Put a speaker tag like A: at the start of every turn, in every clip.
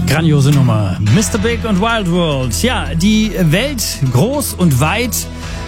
A: Grandiose Nummer. Mr. Big und Wild World. Ja, die Welt groß und weit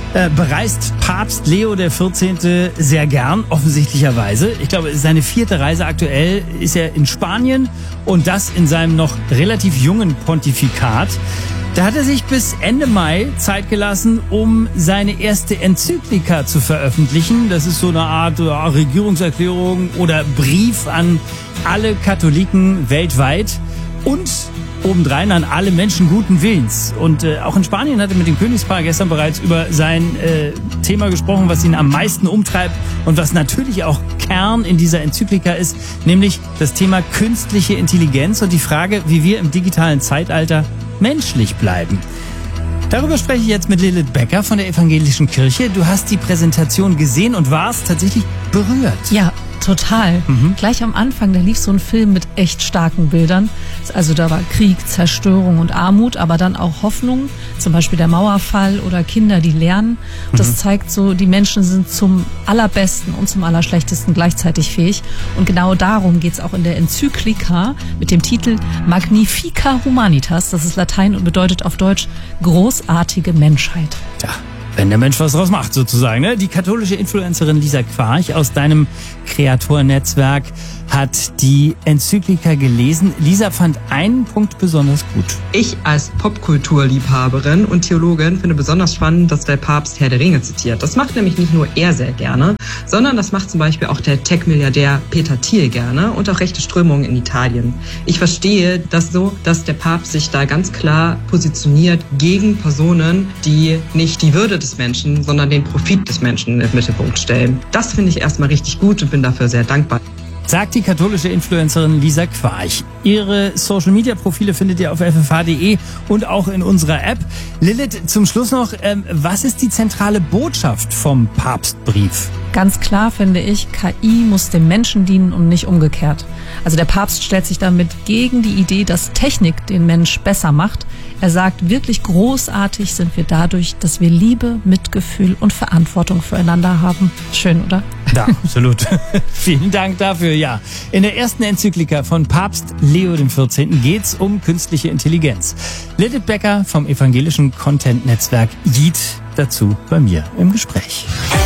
A: bereist Papst Leo XIV. Sehr gern, offensichtlicherweise. Ich glaube, seine 4. Reise aktuell ist er in Spanien und das in seinem noch relativ jungen Pontifikat. Da hat er sich bis Ende Mai Zeit gelassen, um seine erste Enzyklika zu veröffentlichen. Das ist so eine Art Regierungserklärung oder Brief an alle Katholiken weltweit und obendrein an alle Menschen guten Willens. Und auch in Spanien hat er mit dem Königspaar gestern bereits über sein Thema gesprochen, was ihn am meisten umtreibt und was natürlich auch Kern in dieser Enzyklika ist, nämlich das Thema künstliche Intelligenz und die Frage, wie wir im digitalen Zeitalter menschlich bleiben. Darüber spreche ich jetzt mit Lilith Becker von der Evangelischen Kirche. Du hast die Präsentation gesehen und warst tatsächlich berührt.
B: Ja, total. Gleich am Anfang, da lief so ein Film mit echt starken Bildern. Also da war Krieg, Zerstörung und Armut, aber dann auch Hoffnung, zum Beispiel der Mauerfall oder Kinder, die lernen. Und das zeigt so, die Menschen sind zum Allerbesten und zum Allerschlechtesten gleichzeitig fähig. Und genau darum geht's auch in der Enzyklika mit dem Titel Magnifica Humanitas. Das ist Latein und bedeutet auf Deutsch großartige Menschheit.
A: Ja. Wenn der Mensch was draus macht, sozusagen. Ne? Die katholische Influencerin Lisa Quarch aus deinem Kreatornetzwerk hat die Enzyklika gelesen. Lisa fand einen Punkt besonders gut.
C: Ich als Popkulturliebhaberin und Theologin finde besonders spannend, dass der Papst Herr der Ringe zitiert. Das macht nämlich nicht nur er sehr gerne, sondern das macht zum Beispiel auch der Tech-Milliardär Peter Thiel gerne und auch rechte Strömungen in Italien. Ich verstehe das so, dass der Papst sich da ganz klar positioniert gegen Personen, die nicht die Würde des Menschen, sondern den Profit des Menschen im Mittelpunkt stellen. Das finde ich erstmal richtig gut und bin dafür sehr dankbar.
A: Sagt die katholische Influencerin Lisa Quarch. Ihre Social-Media-Profile findet ihr auf ffh.de und auch in unserer App. Lilith, zum Schluss noch, was ist die zentrale Botschaft vom Papstbrief?
B: Ganz klar finde ich, KI muss dem Menschen dienen und nicht umgekehrt. Also der Papst stellt sich damit gegen die Idee, dass Technik den Mensch besser macht. Er sagt, wirklich großartig sind wir dadurch, dass wir Liebe, Mitgefühl und Verantwortung füreinander haben. Schön, oder?
A: Ja, absolut. Vielen Dank dafür, ja. In der ersten Enzyklika von Papst Leo XIV. Geht's um künstliche Intelligenz. Lilith Becker vom evangelischen Content-Netzwerk JIT dazu bei mir im Gespräch.